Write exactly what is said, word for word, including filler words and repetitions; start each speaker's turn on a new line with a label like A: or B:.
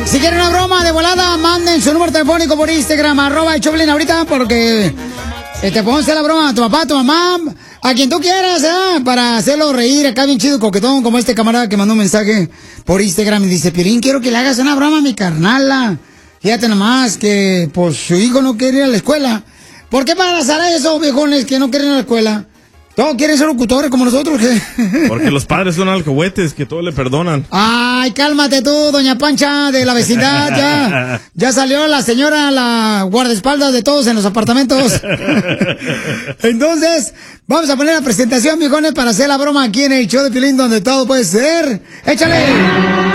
A: Si quieren una broma de volada, manden su número telefónico por Instagram, arroba el Choplin ahorita, porque eh, te podemos hacer la broma a tu papá, a tu mamá, a quien tú quieras, ¿eh? Para hacerlo reír acá bien chido, coquetón, como este camarada que mandó un mensaje por Instagram y dice, Piolín, quiero que le hagas una broma a mi carnala. Fíjate nomás que, pues, su hijo no quiere ir a la escuela. ¿Por qué para hacer eso, viejones, que no quieren ir a la escuela? ¿Todos quieren ser locutores como nosotros? ¿Qué?
B: Porque los padres son alcahuetes, que todo le perdonan.
A: Ay, cálmate tú, doña Pancha, de la vecindad, ya. Ya salió la señora, la guardaespaldas de todos en los apartamentos. Entonces, vamos a poner la presentación, viejones, para hacer la broma aquí en el show de Piolín, donde todo puede ser. ¡Échale!